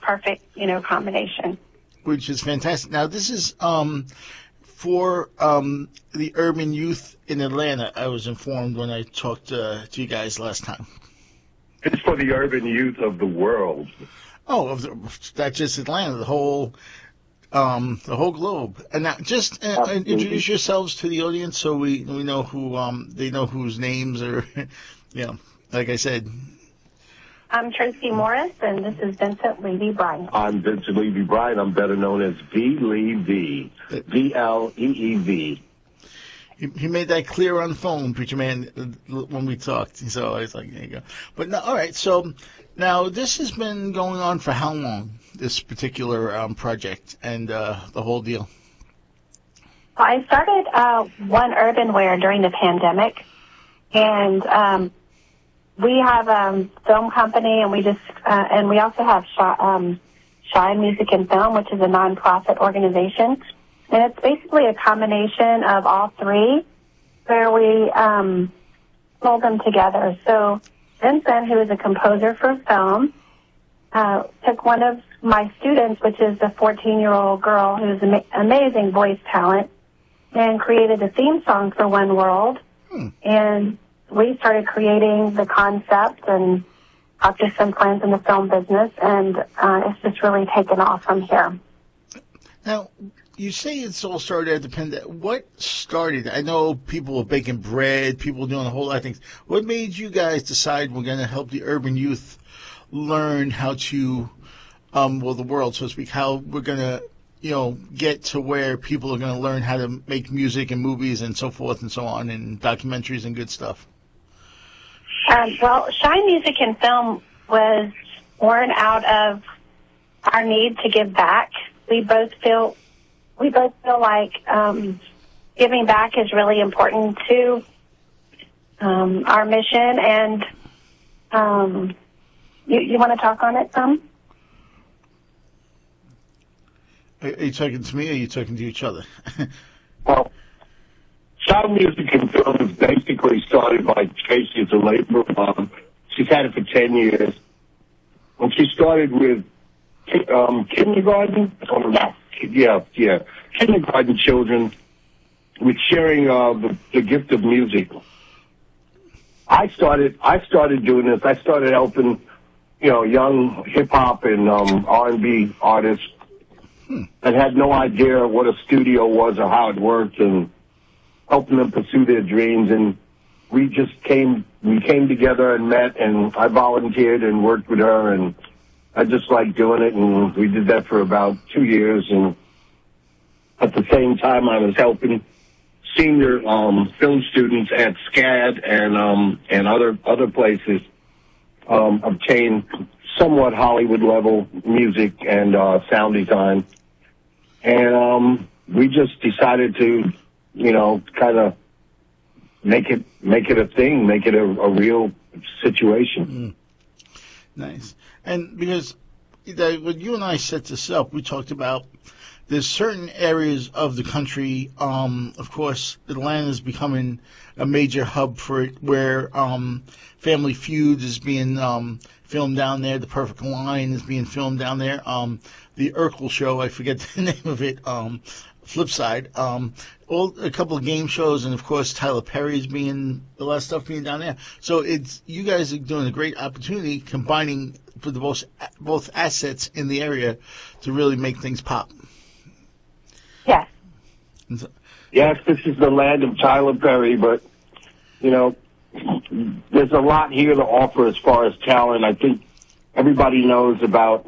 perfect, combination. Which is fantastic. Now, this is for the urban youth in Atlanta, I was informed when I talked to you guys last time. It's for the urban youth of the world. Oh, not just Atlanta, the whole globe. And now, just introduce yourselves to the audience so we know who they know whose names are. Like I said. I'm Tracy Morris, and this is Vincent Levy-Bryan. I'm Vincent Levy-Bryan. I'm better known as V. Levy, V-L-E-E-V. He made that clear on the phone, Preacher Man, when we talked. So I was like, there you go. But no, all right. So now this has been going on for how long? This particular project and the whole deal. Well, I started One Urban Wear during the pandemic, and we have a film company, and we also have Shine Music and Film, which is a nonprofit organization. And it's basically a combination of all three where we pull them together. So Vincent, who is a composer for film, took one of my students, which is a 14-year-old girl who's an amazing voice talent, and created a theme song for One World. And we started creating the concept and talked to some friends in the film business, and it's just really taken off from here. Now, you say it's all started at the pandemic. What started? I know people were baking bread, people were doing a whole lot of things. What made you guys decide we're going to help the urban youth learn how to, the world, so to speak, how we're going to, get to where people are going to learn how to make music and movies and so forth and so on, and documentaries and good stuff? Well, Shine Music and Film was born out of our need to give back. We both feel like giving back is really important to our mission. And you want to talk on it some? Are you talking to me or are you talking to each other? Well, Shine Music and Film was basically started by Tracy as a labor mom. She's had it for 10 years. And she started with kindergarten. Kindergarten children with sharing the gift of music. I started doing this. I started helping, young hip hop and R&B artists that had no idea what a studio was or how it worked, and helping them pursue their dreams. And we came together and met, and I volunteered and worked with her, and I just liked doing it, and we did that for about 2 years. And at the same time, I was helping senior film students at SCAD and other places obtain somewhat Hollywood level music and sound design. And we just decided to, kind of make it a thing, make it a real situation. Nice. And because when you and I set this up, we talked about there's certain areas of the country, of course, Atlanta is becoming a major hub for it, where Family Feud is being filmed down there, The Perfect Line is being filmed down there, the Urkel Show, I forget the name of it, Flipside, a couple of game shows, and of course Tyler Perry's a lot of stuff being down there. So you guys are doing a great opportunity combining for both assets in the area to really make things pop. Yes. Yes, this is the land of Tyler Perry, but, there's a lot here to offer as far as talent. I think everybody knows about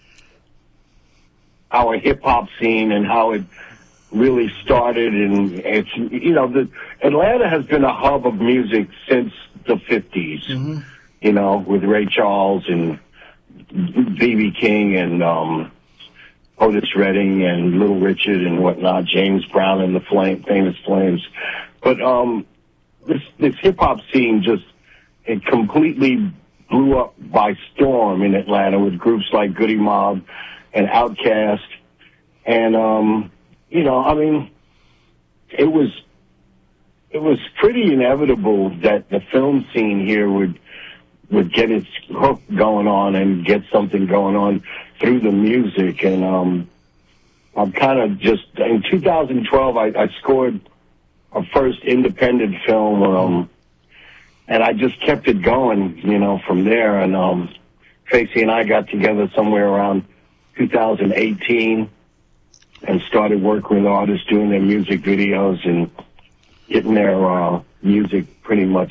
our hip-hop scene and how it really started, and it's, Atlanta has been a hub of music since the 50s, with Ray Charles and B.B. King and Otis Redding and Little Richard and whatnot, James Brown and the Famous Flames. But this hip-hop scene it completely blew up by storm in Atlanta with groups like Goody Mob and Outkast. And, it was pretty inevitable that the film scene here would get its hook going on and get something going on. through the music, and I'm kind of just in 2012. I scored a first independent film, and I just kept it going, from there. And Tracy and I got together somewhere around 2018 and started working with artists doing their music videos and getting their music pretty much,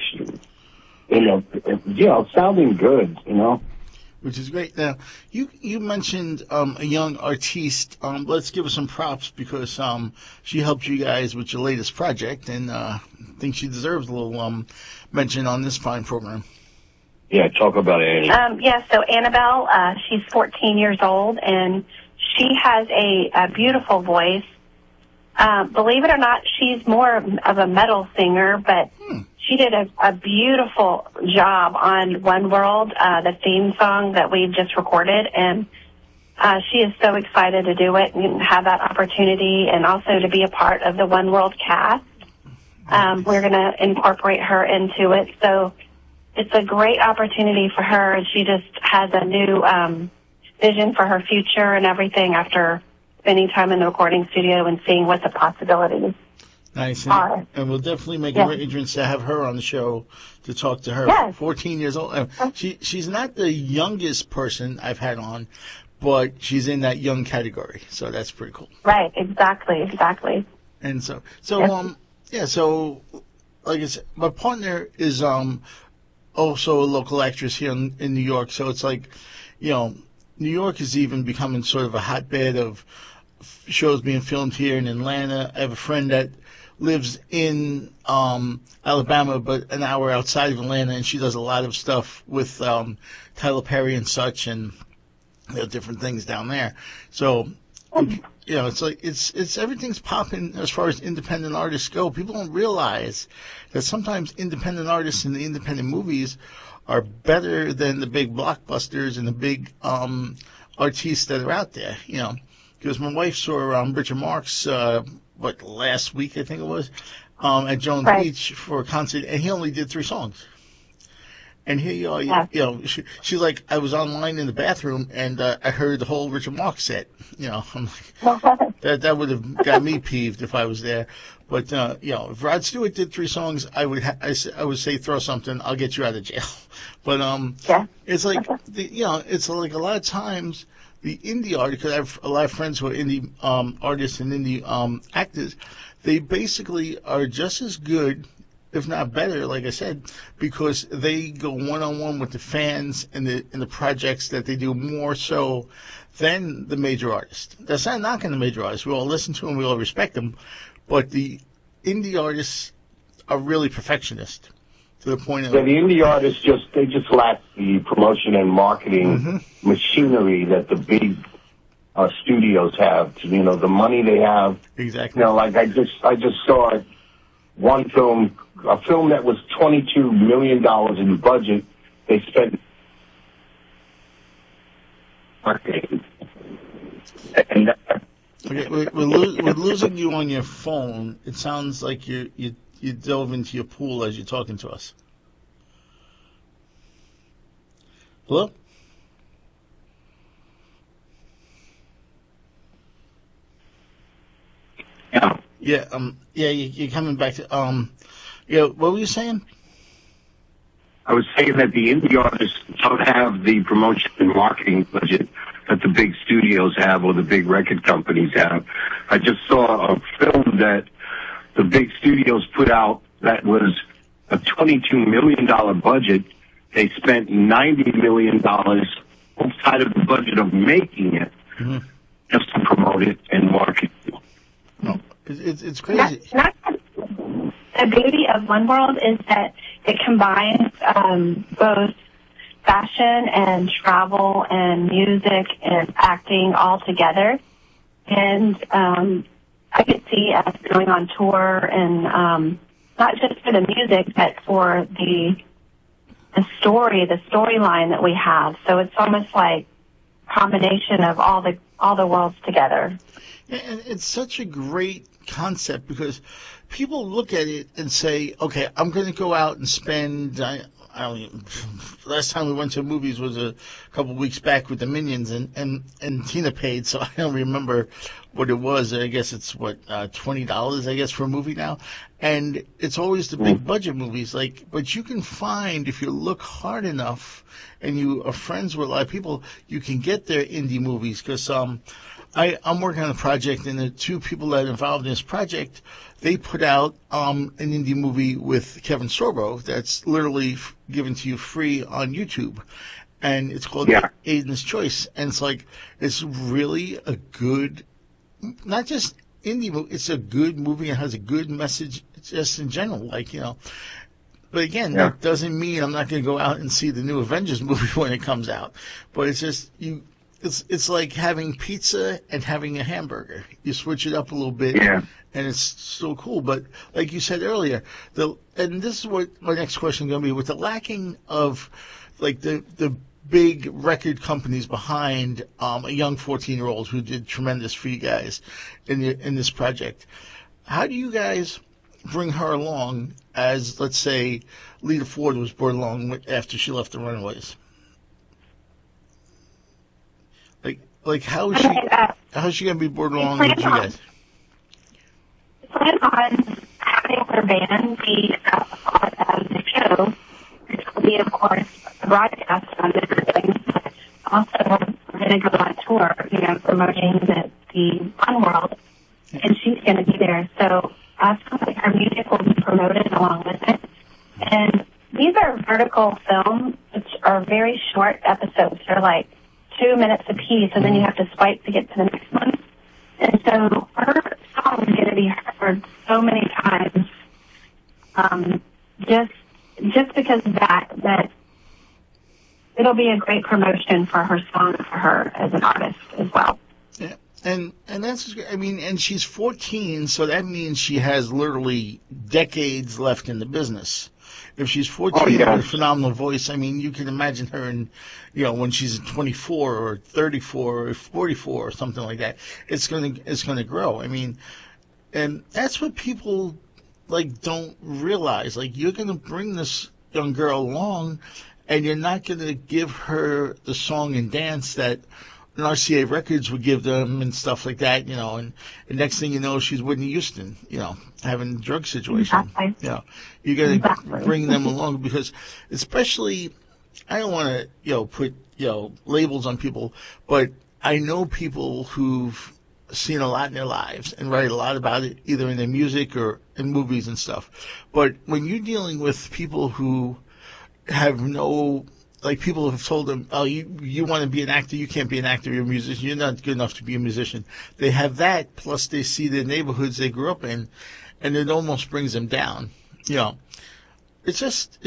sounding good, Which is great. Now, you mentioned a young artiste. Let's give her some props because she helped you guys with your latest project, and I think she deserves a little mention on this fine program. Yeah, talk about Annie. So Annabelle, she's 14 years old, and she has a beautiful voice. Believe it or not, she's more of a metal singer, but she did a beautiful job on One World, the theme song that we just recorded, and she is so excited to do it and have that opportunity and also to be a part of the One World cast. We're going to incorporate her into it, so it's a great opportunity for her, and she just has a new vision for her future and everything after spending time in the recording studio and seeing what the possibilities nice. are. And we'll definitely make arrangements to have her on the show to talk to her. Yes. 14 years old. She's not the youngest person I've had on, but she's in that young category, so that's pretty cool. Right, exactly. And so like I said, my partner is also a local actress here in New York, so it's like, New York is even becoming sort of a hotbed of shows being filmed here in Atlanta. I have a friend that lives in Alabama, but an hour outside of Atlanta, and she does a lot of stuff with Tyler Perry and such, and different things down there. So, it's like it's everything's popping as far as independent artists go. People don't realize that sometimes independent artists in the independent movies are better than the big blockbusters and the big artists that are out there. Because my wife saw Richard Marx last week, I think it was, at Jones Beach for a concert, and he only did 3 songs. And here you are, she's like, I was online in the bathroom, and I heard the whole Richard Marx set. I'm like, that would have got me peeved if I was there. But, if Rod Stewart did 3 songs, I would say throw something, I'll get you out of jail. But, it's like, it's like a lot of times the indie artists, because I have a lot of friends who are indie artists and indie actors, they basically are just as good, if not better, like I said, because they go one-on-one with the fans and the projects that they do more so than the major artists. That's not knocking the major artists. We all listen to them, we all respect them, but the indie artists are really perfectionist to the point of... Yeah, the indie artists just lack the promotion and marketing machinery that the big studios have. The money they have. Exactly. Like I just saw one film, a film that was $22 million in budget. They spent marketing. And okay, we're losing you on your phone. It sounds like you dove into your pool as you're talking to us. Hello? Yeah. You're coming back to, what were you saying? I was saying that the indie artists don't have the promotion and marketing budget that the big studios have or the big record companies have. I just saw a film that the big studios put out that was a $22 million budget. They spent $90 million outside of the budget of making it just to promote it and market it. No, it's crazy. The beauty of One World is that it combines both fashion and travel and music and acting all together. And I could see us going on tour and not just for the music, but for the storyline that we have. So it's almost like a combination of all the worlds together. And it's such a great concept because people look at it and say, okay, I'm going to go out and spend, I I don't even, last time we went to movies was a couple of weeks back with the Minions, and Tina paid, so I don't remember what it was. I guess it's $20, I guess, for a movie now. And it's always the big budget movies, but you can find, if you look hard enough and you are friends with a lot of people, you can get their indie movies. Because I'm working on a project, and the two people that are involved in this project, they put out an indie movie with Kevin Sorbo that's literally given to you free on YouTube. And it's called Aiden's Choice. And it's really a good, not just indie movie, it's a good movie and has a good message just in general. But again, that doesn't mean I'm not going to go out and see the new Avengers movie when it comes out. But it's just, it's like having pizza and having a hamburger. You switch it up a little bit, and it's so cool. But like you said earlier, and this is what my next question is going to be, with the lacking of the big record companies behind a young 14-year-old who did tremendous for you guys in this project. How do you guys bring her along as, let's say, Lita Ford was brought along after she left the Runaways? How is she going to be brought along with you guys? Plan on having her band be a part of the show, which will be, of course, a broadcast on different things, but also we're going to go on tour, promoting the Fun World, and she's going to be there. So her music will be promoted along with it. And these are vertical films, which are very short episodes. They're 2 minutes apiece, and then you have to swipe to get to the next one. And so her song is going to be heard so many times, just because of that it'll be a great promotion for her song, for her as an artist as well. Yeah. And that's, and she's 14, so that means she has literally decades left in the business. If she's 14 with a phenomenal voice, you can imagine her in, when she's 24 or 34 or 44 or something like that. It's gonna grow. And that's what people don't realize. You're gonna bring this young girl along, and you're not gonna give her the song and dance that an RCA Records would give them and stuff like that, and the next thing you know, she's Whitney Houston, having a drug situation. Exactly. You got to bring them along, because especially, I don't want to, put, labels on people, but I know people who've seen a lot in their lives and write a lot about it, either in their music or in movies and stuff. But when you're dealing with people who have no, people have told them, oh, you want to be an actor, you can't be an actor, you're a musician, you're not good enough to be a musician. They have that, plus they see the neighborhoods they grew up in, and it almost brings them down. It's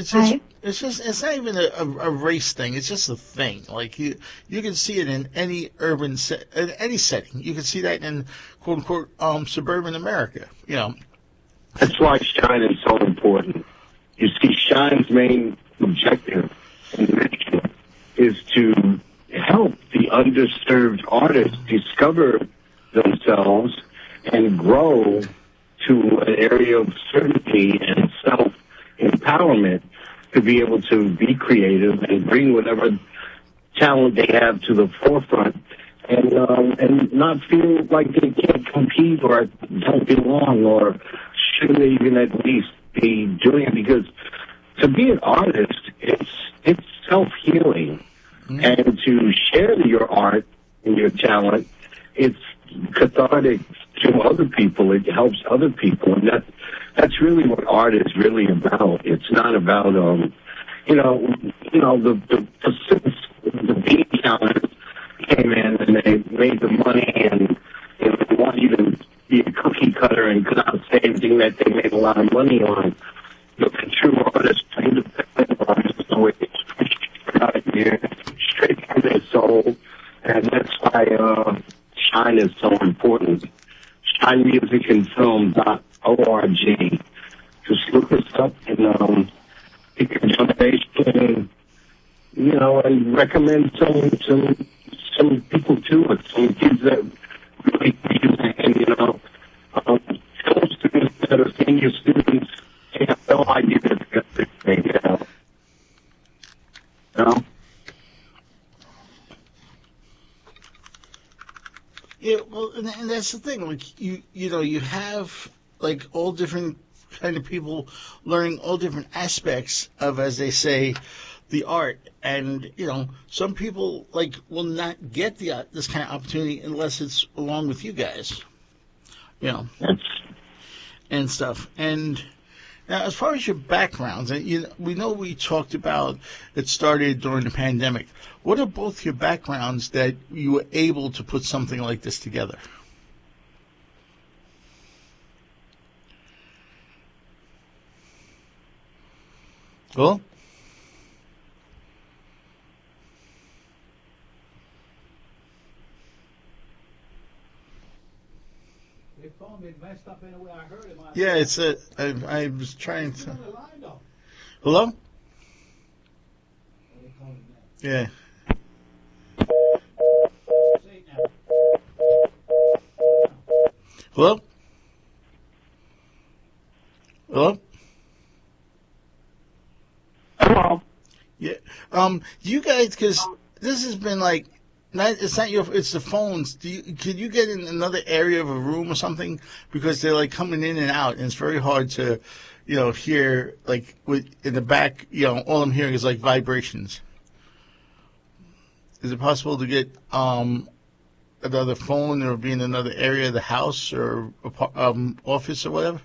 not even a race thing. It's just a thing. You can see it in any urban in any setting. You can see that in quote unquote suburban America. That's why Shine is so important. You see, Shine's main objective and mission is to help the underserved artists discover themselves and grow to an area of certainty and self-empowerment to be able to be creative and bring whatever talent they have to the forefront, and not feel like they can't compete or don't belong, or shouldn't they even at least be doing it, because to be an artist, it's self-healing. Mm-hmm. And to share your art and your talent, it's cathartic to other people. It helps other people, and that's really what art is really about. It's not about the bean counters came in and they made the money, and they want you to be a cookie cutter and cut out the same thing that they made a lot of money on. The true artist, independent artist, out here, straight from their soul, and that's why Shine is so important. ShineMusicandFilm.org. Just look us up and pick a donation, and recommend some people to it, some kids that really use it, and film students that are senior students. They have no idea that's going to make it out. Yeah, well, and that's the thing. Like you have like all different kind of people learning all different aspects of, as they say, the art. And some people like will not get this kind of opportunity unless it's along with you guys. You know, and stuff. And now, as far as your backgrounds, and we know we talked about it started during the pandemic. What are both your backgrounds that you were able to put something like this together? Well, They phone me messed up in a way. I heard him. yeah, it's a. I was trying to. Hello? Yeah. Hello? Hello? Hello. Yeah. You guys, because this has been like, it's not it's the phones. Could you get in another area of a room or something? Because they're like coming in and out, and it's very hard to, hear like in the back. All I'm hearing is like vibrations. Is it possible to get another phone or be in another area of the house or office or whatever?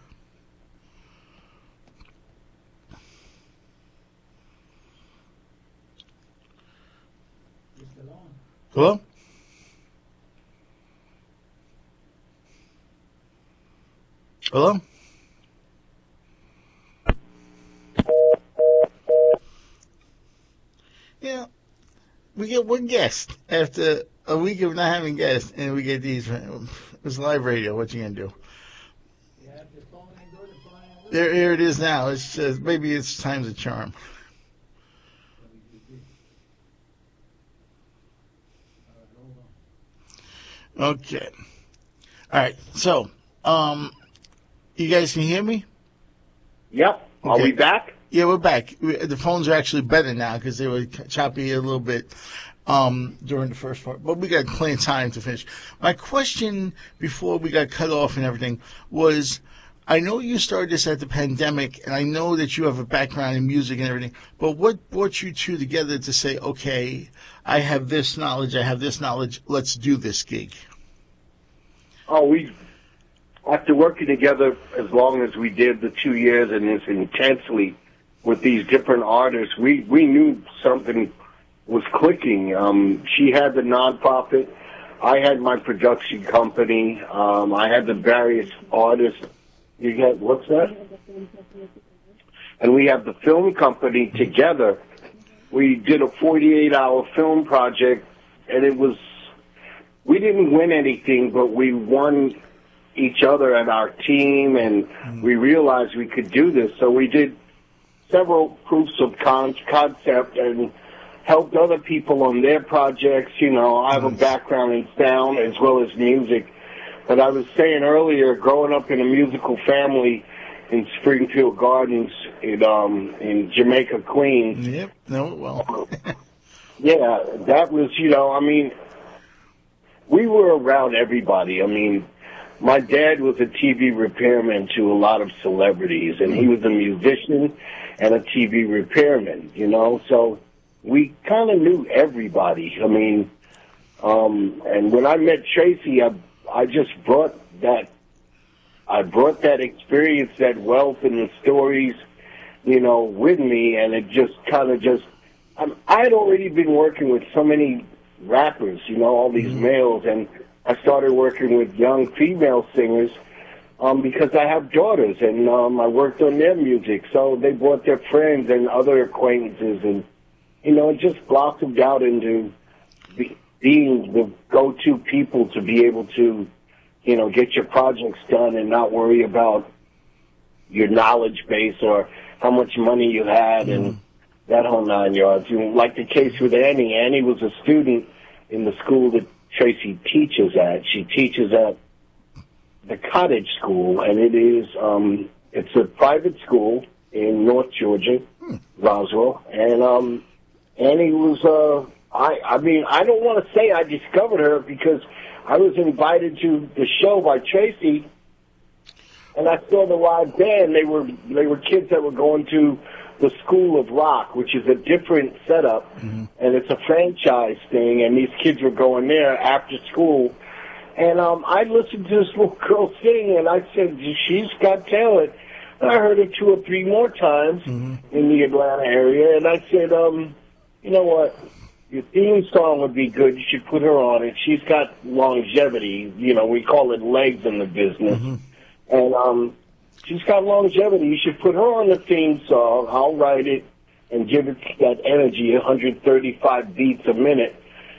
Hello? Hello? Yeah, we get one guest after a week of not having guests, and we get these. It's live radio. What you gonna do? Here it is now. It's maybe it's time's a charm. Okay. All right. So, you guys can hear me? Yep. Are Okay. we back? Yeah, we're back. The phones are actually better now because they were choppy a little bit during the first part. But we got plenty of time to finish. My question before we got cut off and everything was, I know you started this at the pandemic, and I know that you have a background in music and everything, but what brought you two together to say, okay, I have this knowledge, let's do this gig? Oh, after working together as long as we did, the 2 years, and as intensely with these different artists, we knew something was clicking. She had the nonprofit. I had my production company. I had the various artists. You get, what's that? And we have the film company together. We did a 48-hour film project, and we didn't win anything, but we won each other and our team, and we realized we could do this. So we did several proofs of concept and helped other people on their projects. I have a background in sound as well as music. But I was saying earlier, growing up in a musical family in Springfield Gardens in Jamaica, Queens. Yep, know it well. Yeah, that was, we were around everybody. My dad was a TV repairman to a lot of celebrities, and he was a musician and a TV repairman, so we kind of knew everybody. And when I met Tracy, I just brought that experience, that wealth and the stories, with me, and it just I had already been working with so many rappers, all these males, and I started working with young female singers because I have daughters, and I worked on their music, so they brought their friends and other acquaintances, and, it just blossomed out into being the go-to people to be able to, get your projects done and not worry about your knowledge base or how much money you had and that whole 9 yards. Like the case with Annie. Annie was a student in the school that Tracy teaches at. She teaches at the Cottage School, and it's a private school in North Georgia, Roswell. And Annie was, I don't want to say I discovered her because I was invited to the show by Tracy, and I saw the live band. They were kids that were going to the School of Rock, which is a different setup, and it's a franchise thing, and these kids were going there after school. And I listened to this little girl sing, and I said, she's got talent. And I heard her 2 or 3 more times in the Atlanta area, and I said, you know what, your theme song would be good. You should put her on it. She's got longevity. You know, we call it legs in the business. And she's got longevity. You should put her on the theme song. I'll write it and give it that energy, 135 beats a minute,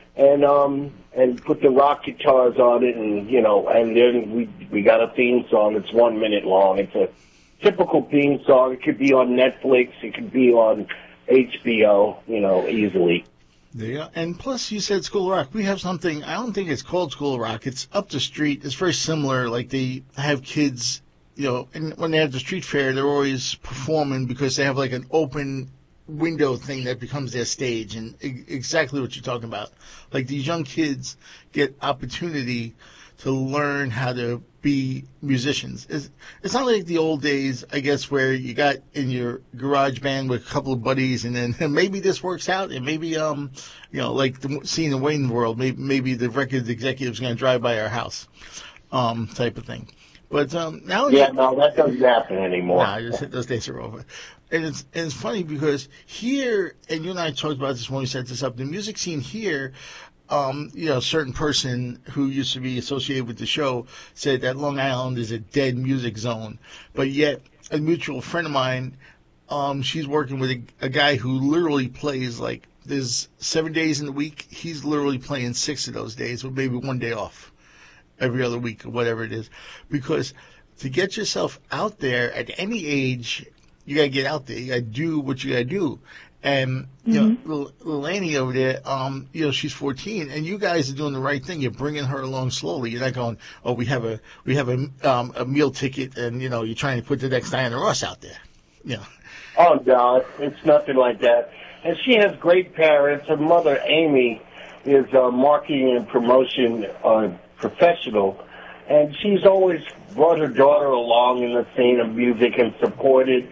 and put the rock guitars on it, and and then we got a theme song that's 1 minute long. It's a typical theme song. It could be on Netflix. It could be on HBO. Easily. There you go. And plus, you said School of Rock. We have something. I don't think it's called School of Rock. It's up the street. It's very similar. Like they have kids. And when they have the street fair, they're always performing because they have like an open window thing that becomes their stage, and exactly what you're talking about. Like these young kids get opportunity to learn how to be musicians. It's not like the old days, I guess, where you got in your garage band with a couple of buddies, and then maybe this works out, and maybe like the scene in Wayne's World, maybe the record executive's going to drive by our house, type of thing. But now, no, that doesn't happen anymore. No, those days are over. And it's funny because here, and you and I talked about this when we set this up, the music scene here, a certain person who used to be associated with the show said that Long Island is a dead music zone. But yet, a mutual friend of mine, she's working with a guy who literally plays like, there's 7 days in the week. He's literally playing 6 of those days with maybe 1 day off every other week or whatever it is. Because to get yourself out there at any age, you got to get out there. You got to do what you got to do. And, little Annie over there, she's 14, and you guys are doing the right thing. You're bringing her along slowly. You're not going, oh, we have a meal ticket, and, you're trying to put the next Diana Ross out there. Oh, no, it's nothing like that. And she has great parents. Her mother, Amy, is a marketing and promotion professional, and she's always brought her daughter along in the scene of music and supported,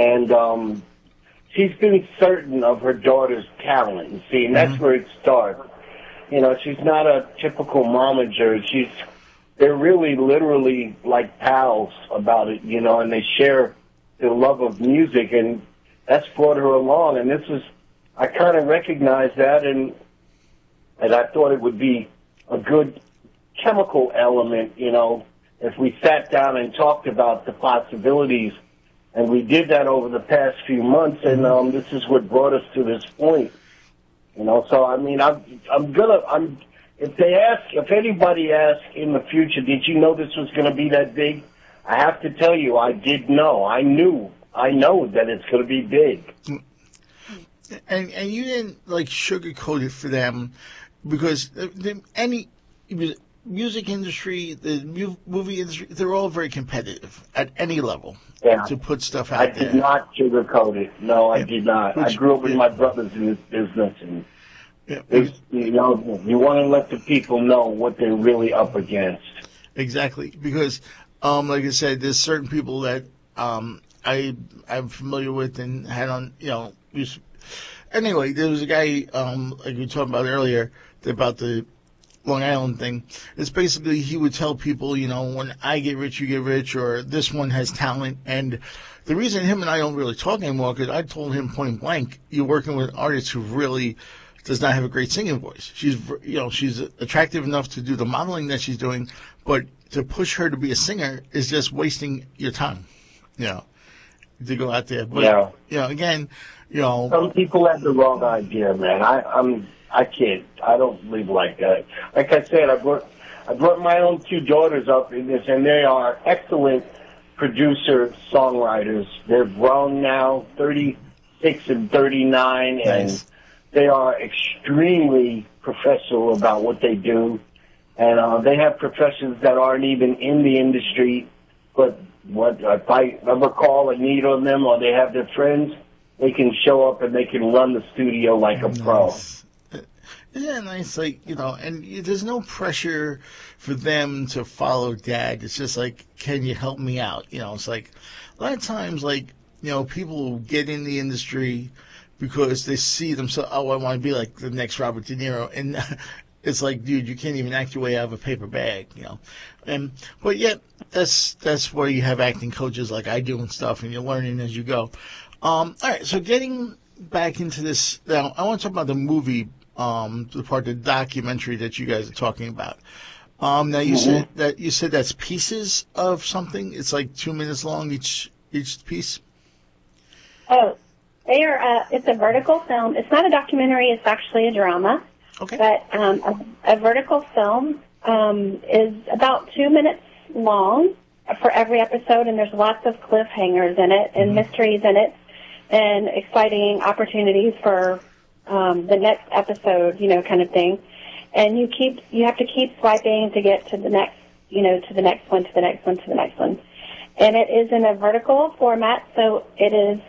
and she's been certain of her daughter's talent, you see, and that's where it starts. She's not a typical momager. They're really literally like pals about it, and they share their love of music, and that's brought her along, and I kind of recognized that, and I thought it would be a good chemical element, if we sat down and talked about the possibilities. And we did that over the past few months, and this is what brought us to this point. So I mean, if anybody asks in the future, did you know this was going to be that big? I have to tell you, I did know. I know that it's going to be big. And you didn't like sugarcoat it for them, because any music industry, the movie industry, they're all very competitive at any level to put stuff out there. I did not sugarcoat it. No, I did not. I grew up with my brothers in this business, and you want to let the people know what they're really up against. Exactly, because like I said, there's certain people that I'm familiar with and had on, anyway, there was a guy like we were talking about earlier about the Long Island thing. It's basically he would tell people, when I get rich, you get rich, or this one has talent. And the reason him and I don't really talk anymore, because I told him point blank, you're working with an artist who really does not have a great singing voice. She's attractive enough to do the modeling that she's doing, but to push her to be a singer is just wasting your time, to go out there. But, again, some people have the wrong idea, man. I can't. I don't live like that. Like I said, I brought my own 2 daughters up in this, and they are excellent producer songwriters. They're grown now, 36 and 39, nice. And they are extremely professional about what they do. And they have professions that aren't even in the industry, but if I ever call a need on them, or they have their friends, they can show up and they can run the studio like a pro. Yeah, nice, like, and there's no pressure for them to follow dad. It's just like, can you help me out? It's like, a lot of times, like, people get in the industry because they see themselves, oh, I want to be like the next Robert De Niro. And it's like, dude, you can't even act your way out of a paper bag. But yet, that's where you have acting coaches like I do and stuff, and you're learning as you go. All right, so getting back into this, now, I want to talk about the movie, the part of the documentary that you guys are talking about. Now you said that's pieces of something. It's like 2 minutes long each piece. Oh, they are. It's a vertical film. It's not a documentary. It's actually a drama. Okay. But a vertical film is about 2 minutes long for every episode, and there's lots of cliffhangers in it and mysteries in it, and exciting opportunities for the next episode, kind of thing. And you have to keep swiping to get to the next, to the next one, to the next one, to the next one. And it is in a vertical format, so it is,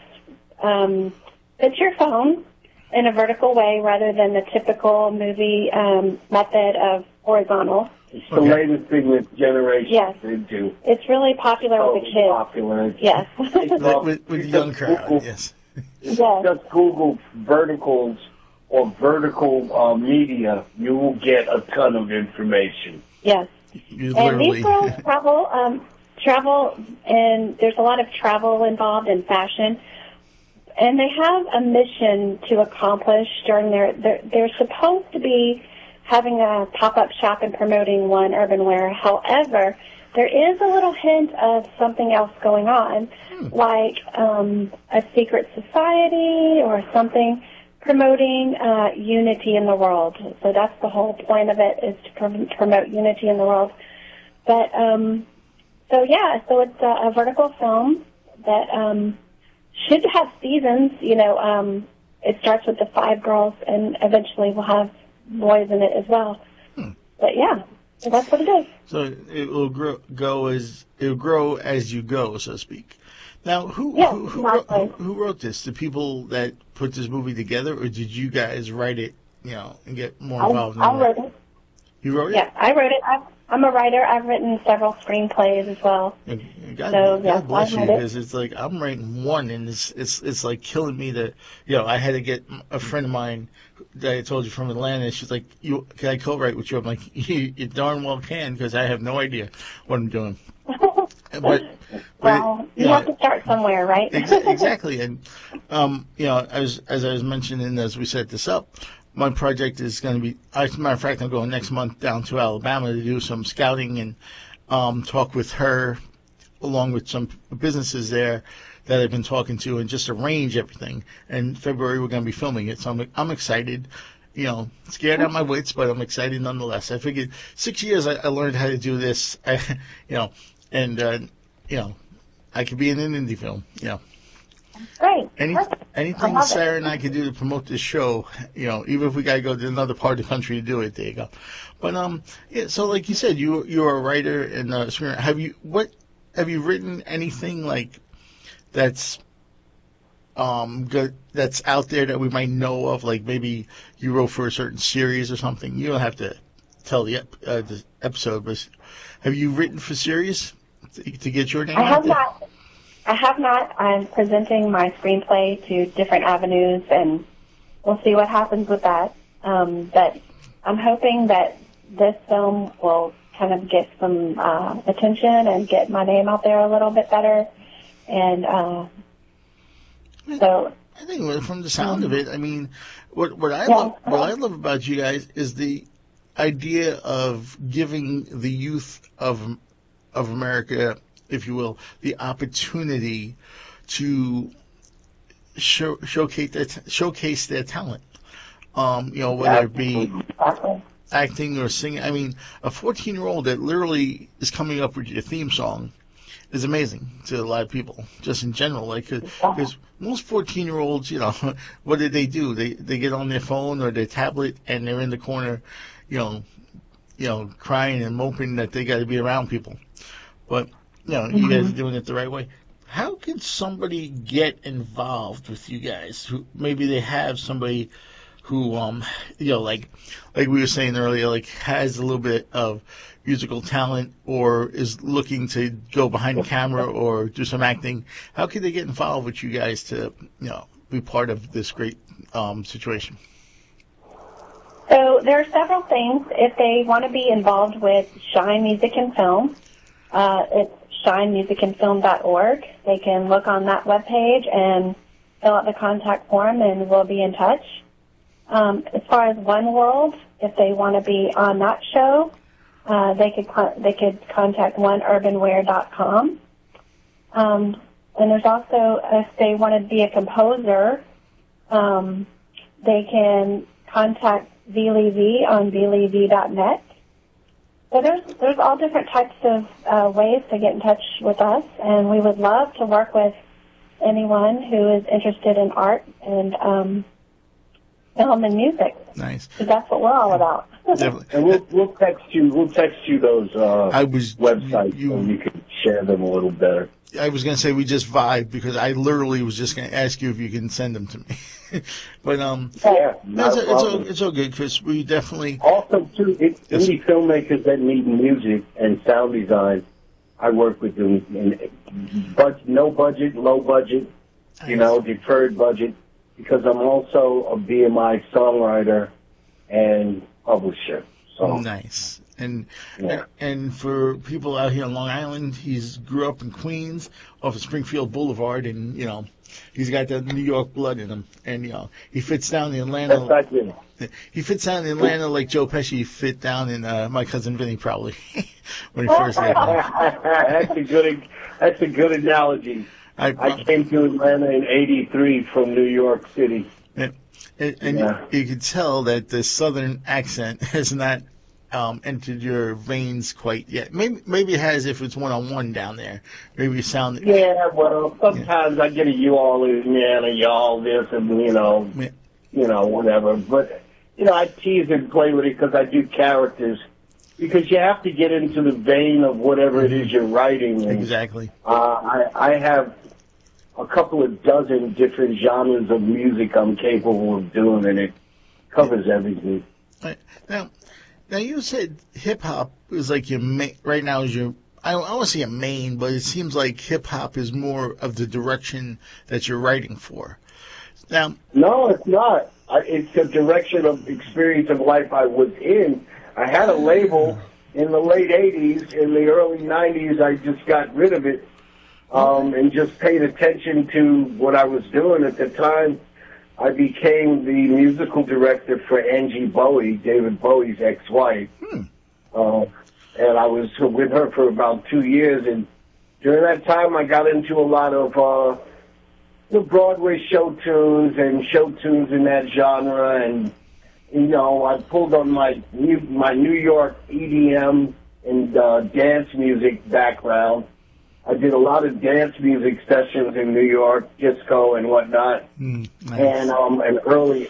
it's your phone in a vertical way rather than the typical movie method of horizontal. It's the latest thing that generation Yes. they do. It's really popular with the kids. Popular. Yes. with the young crowd, yes. Yes. Just Google verticals or vertical media. You will get a ton of information. Yes. And these girls travel, and there's a lot of travel involved in fashion. And they have a mission to accomplish during they're supposed to be having a pop-up shop and promoting One Urban Wear. However, there is a little hint of something else going on, like a secret society or something promoting unity in the world. So that's the whole point of it, is to promote unity in the world. But, so it's a vertical film that should have seasons. It starts with the 5 girls, and eventually we'll have boys in it as well. But yeah, so that's what it is. So it will grow as you go, so to speak. Now, who wrote this? The people that put this movie together, or did you guys write it, and get more involved in it? I wrote it. You wrote it? Yeah, I wrote it. I'm a writer. I've written several screenplays as well. God bless you, because it's like I'm writing one, and it's like killing me to, I had to get a friend of mine that I told you from Atlanta. She's like, can I co-write with you? I'm like, you darn well can, because I have no idea what I'm doing. But you have to start somewhere, right? Exactly, and as I was mentioning as we set this up, my project is going to be, as a matter of fact, I'm going next month down to Alabama to do some scouting and talk with her, along with some businesses there that I've been talking to, and just arrange everything. And February we're going to be filming it, so I'm excited. Scared out of my wits, but I'm excited nonetheless. I figured 6 years I learned how to do this, and I could be in an indie film, Great. Anything Sarah and I could do to promote this show, even if we got to go to another part of the country to do it, there you go. But so like you said, you're a writer and a screenwriter. Have you written anything like that's good, that's out there that we might know of? Like maybe you wrote for a certain series or something. You don't have to tell the episode, but have you written for series to get your name out there? I have not. I'm presenting my screenplay to different avenues, and we'll see what happens with that. But I'm hoping that this film will kind of get some attention and get my name out there a little bit better. And so I think from the sound of it, I mean, what I love about you guys is the idea of giving the youth of America, if you will, the opportunity to showcase their talent. Whether it be acting or singing. I mean, a 14-year-old that literally is coming up with your theme song is amazing to a lot of people, just in general. Like, because most 14-year-olds, what do? They get on their phone or their tablet and they're in the corner, crying and moping that they got to be around people. But you guys are doing it the right way. How can somebody get involved with you guys? Maybe they have somebody who like we were saying earlier, like has a little bit of musical talent or is looking to go behind the camera or do some acting, how can they get involved with you guys to be part of this great situation? So there are several things. If they want to be involved with Shine Music and Film, it's shinemusicandfilm.org. They can look on that webpage and fill out the contact form, and we'll be in touch. As far as One World, if they want to be on that show, they could contact oneurbanwear.com. And there's also, if they want to be a composer, they can contact VLEV on VLEV.net. So there's all different types of ways to get in touch with us, and we would love to work with anyone who is interested in art and film and music. Nice. So that's what we're all about. And we'll text you those websites so you can share them a little better. I was going to say we just vibe because I literally was just going to ask you if you can send them to me. But yeah, it's all good because we definitely also too indie filmmakers that need music and sound design. I work with them no budget, low budget, deferred budget, because I'm also a BMI songwriter and publisher. So nice. And for people out here on Long Island, he's grew up in Queens off of Springfield Boulevard, and he's got the New York blood in him, and he fits down in Atlanta. That's not good. He fits down in Atlanta like Joe Pesci fit down in My Cousin Vinny probably when he first got there. That's a good analogy. I came to Atlanta in '83 from New York City. And you can tell that the Southern accent has not entered your veins quite yet. Maybe it has if it's one-on-one down there. Maybe you sound... Yeah, well, sometimes I get a you all this, man, a y'all this, and, whatever. But, I tease and play with it because I do characters. Because you have to get into the vein of whatever it is you're writing. And, exactly. I have a couple of dozen different genres of music I'm capable of doing, and it covers everything. Right. Now you said hip hop is like your main, right now is your, I don't want to say a main, but it seems like hip hop is more of the direction that you're writing for. Now, no, it's not. It's a direction of experience of life I was in. I had a label in the late 80s. In the early 90s, I just got rid of it and just paid attention to what I was doing at the time. I became the musical director for Angie Bowie, David Bowie's ex-wife. And I was with her for about 2 years. And during that time, I got into a lot of the Broadway show tunes and show tunes in that genre. And, I pulled on my New York EDM and dance music background. I did a lot of dance music sessions in New York, disco and whatnot, nice. and early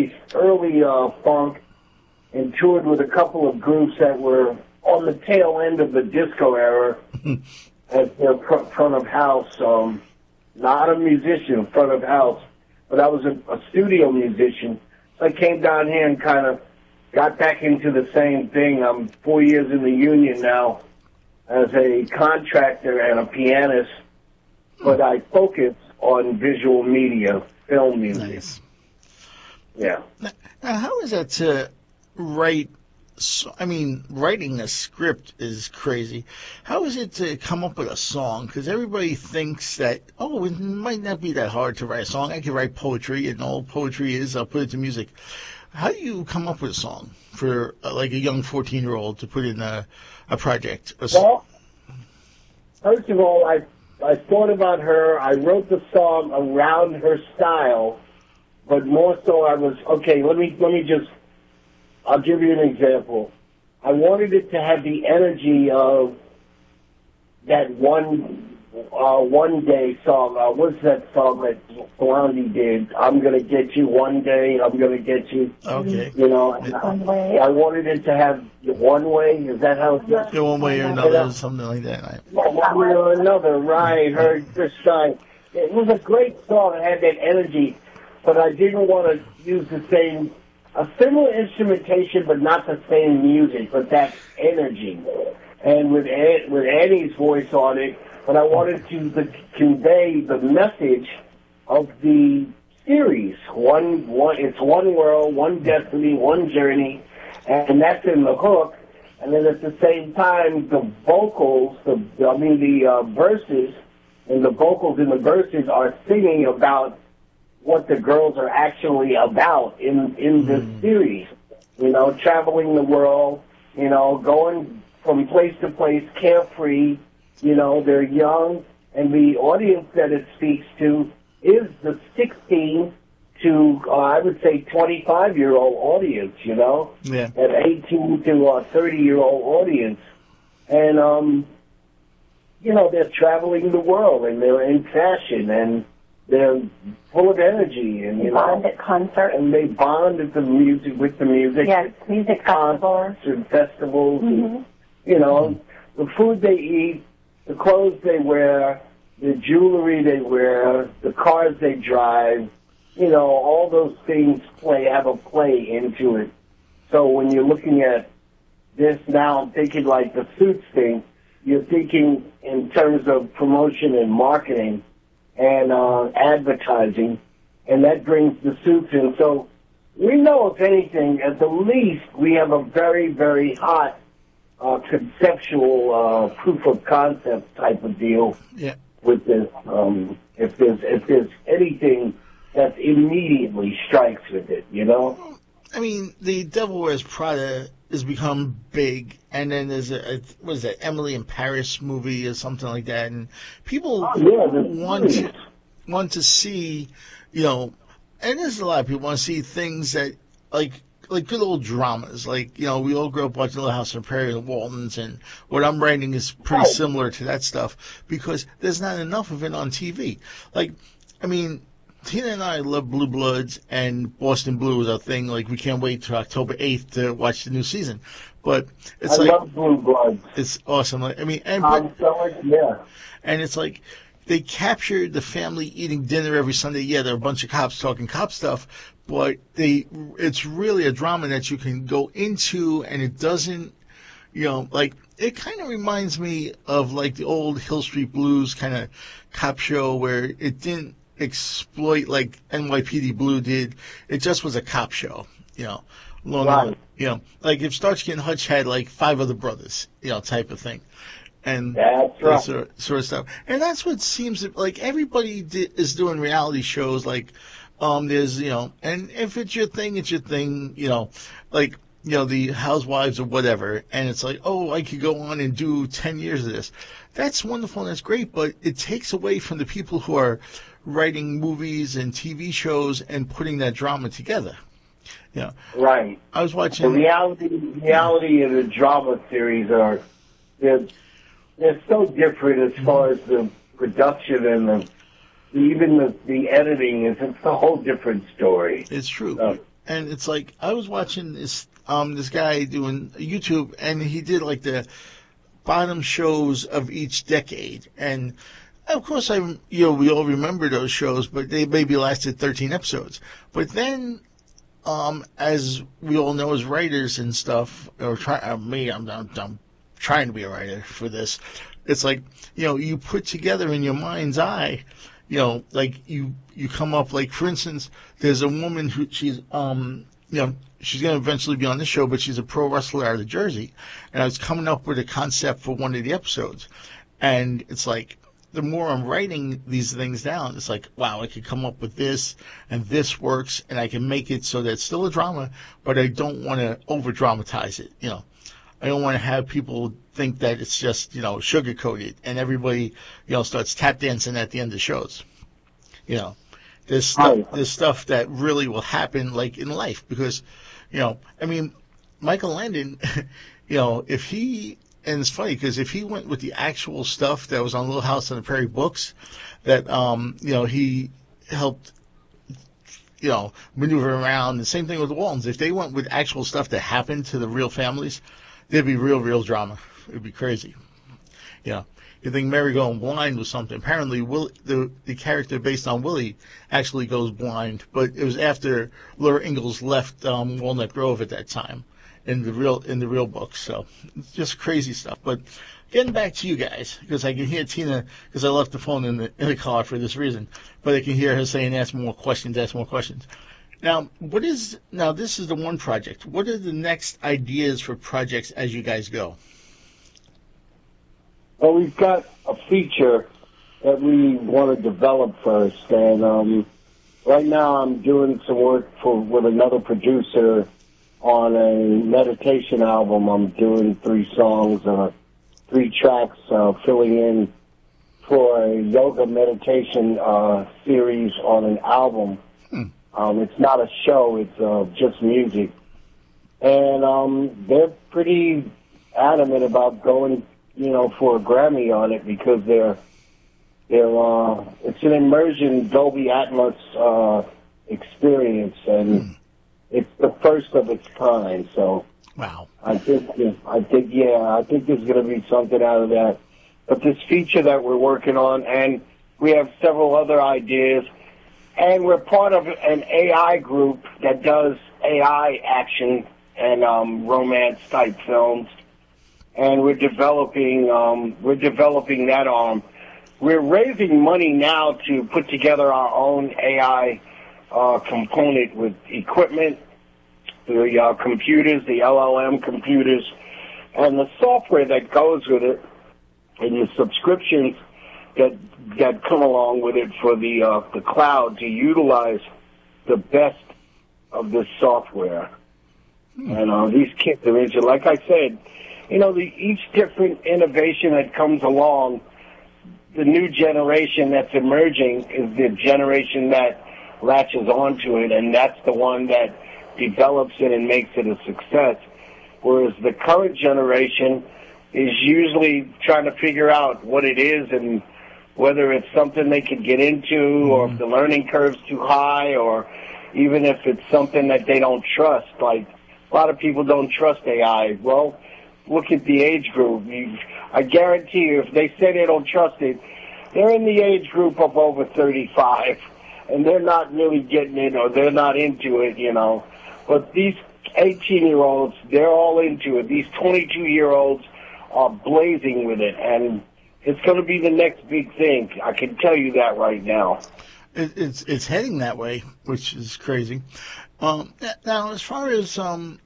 funk, and toured with a couple of groups that were on the tail end of the disco era at the front of house. Not a musician, front of house, but I was a studio musician. So I came down here and kind of got back into the same thing. I'm 4 years in the union now as a contractor and a pianist, but I focus on visual media, film music. Nice. Yeah. Now, how is that to write? Writing a script is crazy. How is it to come up with a song? Because everybody thinks that, it might not be that hard to write a song. I can write poetry, and all poetry is, I'll put it to music. How do you come up with a song for like a young 14-year-old to put in a project? Well, first of all, I thought about her. I wrote the song around her style, but more so I was, I'll give you an example. I wanted it to have the energy of that one day song. What's that song that Blondie did? I'm gonna get you one day. I'm gonna get you. Okay. I wanted it to have one way. Is that how it goes? Yeah, one way or another, something like that. Right? One way or another, right? Her shine. It was a great song. It had that energy, but I didn't want to use the same a similar instrumentation, but not the same music, but that energy. And with Annie's voice on it, but I wanted to convey the message of the series. It's one world, one destiny, one journey, and that's in the hook. And then at the same time, the vocals, the verses, and the vocals in the verses are singing about what the girls are actually about in this series. You know, traveling the world, you know, going from place to place, carefree. You know, they're young, and the audience that it speaks to is the 16 to, I would say, 25-year-old audience, you know, Yeah. an 18 to 30-year-old audience. And, you know, they're traveling the world, and they're in fashion, and they're full of energy, and, you know. Bond at concerts. And they bond with the music. Yes, music festivals. And festivals. And, you know, the food they eat, the clothes they wear, the jewelry they wear, the cars they drive, you know, all those things have a play into it. So when you're looking at this now, I'm thinking like the Suits thing, you're thinking in terms of promotion and marketing and advertising, and that brings the Suits in. So we know, if anything, at the least, we have a very, very hot conceptual proof of concept type of deal with this. If there's anything that immediately strikes with it, you know? I mean, The Devil Wears Prada has become big, and then there's what is that, Emily in Paris movie or something like that, and people want to see, you know, and there's a lot of people want to see things that, like good old dramas, like, you know, we all grew up watching Little House on the Prairie, the Waltons, and what I'm writing is pretty similar to that stuff, because there's not enough of it on TV. Like, I mean, Tina and I love Blue Bloods, and Boston Blue is our thing. Like, we can't wait till October 8th to watch the new season. But it's I love Blue Bloods. It's awesome. Like, I mean, and it's like they captured the family eating dinner every Sunday. Yeah, there are a bunch of cops talking cop stuff, but it's really a drama that you can go into, and it doesn't, you know, like, it kind of reminds me of like the old Hill Street Blues kind of cop show where it didn't exploit like NYPD Blue did. It just was a cop show, you know. You know, like if Starsky and Hutch had like 5 other brothers, you know, type of thing. And that's right. Sort of stuff. And that's what seems like everybody is doing reality shows. Like, there's, you know, and if it's your thing, it's your thing, you know, like, you know, the Housewives or whatever. And it's like, oh, I could go on and do 10 years of this. That's wonderful and that's great, but it takes away from the people who are writing movies and TV shows and putting that drama together. Yeah. Right. I was watching the reality and the drama series they're so different as far as the production and even the editing. It's a whole different story. It's true. And it's like I was watching this guy doing YouTube, and he did like the bottom shows of each decade. And of course, we all remember those shows, but they maybe lasted 13 episodes. But then, as we all know as writers and stuff, or I'm trying to be a writer for this. It's like, you know, you put together in your mind's eye, you know, like you come up, like, for instance, there's a woman who she's, you know, she's going to eventually be on the show, but she's a pro wrestler out of Jersey. And I was coming up with a concept for one of the episodes. And it's like, the more I'm writing these things down, it's like, wow, I could come up with this, and this works, and I can make it so that it's still a drama, but I don't want to over-dramatize it, you know. I don't want to have people think that it's just, you know, sugar-coated, and everybody, you know, starts tap dancing at the end of shows. You know, there's stuff that really will happen, like, in life, because, you know, I mean, Michael Landon, you know, and it's funny because if he went with the actual stuff that was on Little House on the Prairie books, that, you know, he helped, you know, maneuver around. The same thing with the Waltons. If they went with actual stuff that happened to the real families, there'd be real drama. It'd be crazy. You think Mary going blind was something. Apparently, the character based on Willie actually goes blind, but it was after Laura Ingalls left Walnut Grove at that time in the real book. So it's just crazy stuff. But getting back to you guys, because I can hear Tina, because I left the phone in the car for this reason, but I can hear her saying, ask more questions. Now, this is the one project. What are the next ideas for projects as you guys go? Well, we've got a feature that we want to develop first, and right now I'm doing some work with another producer on a meditation album. I'm doing 3 songs, 3 tracks, filling in for a yoga meditation series on an album. It's not a show, it's just music. And they're pretty adamant about going, for a Grammy on it, because it's an immersion Dolby Atmos experience, and it's the first of its kind. So wow, I think there's going to be something out of that. But this feature that we're working on, and we have several other ideas, and we're part of an AI group that does AI action and romance type films. And we're developing that arm. We're raising money now to put together our own AI component with equipment, the computers, the LLM computers, and the software that goes with it, and the subscriptions that come along with it for the cloud to utilize the best of this software. And these kids are into, like I said, each different innovation that comes along, the new generation that's emerging is the generation that latches onto it, and that's the one that develops it and makes it a success. Whereas the current generation is usually trying to figure out what it is and whether it's something they could get into, or if the learning curve's too high, or even if it's something that they don't trust. Like, a lot of people don't trust AI. Well, look at the age group. I guarantee you, if they say they don't trust it, they're in the age group of over 35, and they're not really getting it, or they're not into it, But these 18-year-olds, they're all into it. These 22-year-olds are blazing with it, and it's going to be the next big thing. I can tell you that right now. It's heading that way, which is crazy. Now, as far as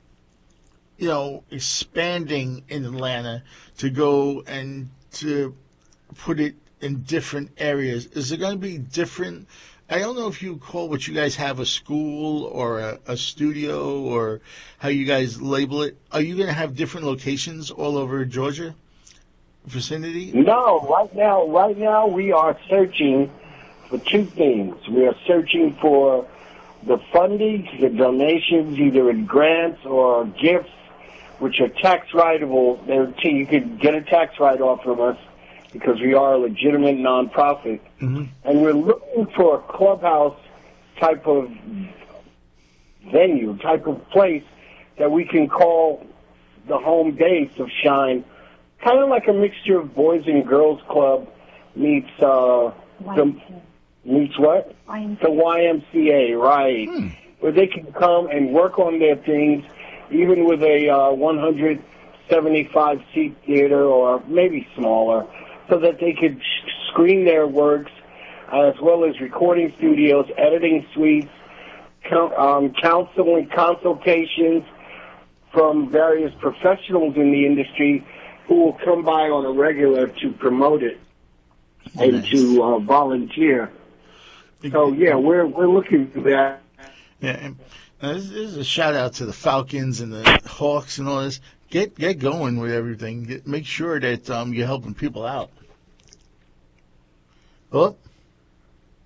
expanding in Atlanta to go and to put it in different areas, is it going to be different? I don't know if you call what you guys have a school or a studio, or how you guys label it. Are you going to have different locations all over Georgia vicinity? No, right now we are searching for 2 things. We are searching for the funding, the donations, either in grants or gifts, which are tax writable. You could get a tax write-off from us because we are a legitimate nonprofit. Mm-hmm. And we're looking for a clubhouse type of venue, type of place that we can call the home base of Shine, kind of like a mixture of Boys and Girls Club meets meets what? YMCA. The YMCA, right. Where they can come and work on their things, even with a 175-seat theater, or maybe smaller, so that they could screen their works, as well as recording studios, editing suites, counseling consultations from various professionals in the industry who will come by on a regular to promote it and to volunteer. So, yeah, we're looking for that. Yeah, and this is a shout-out to the Falcons and the Hawks and all this. Get going with everything. Make sure that you're helping people out. Oh,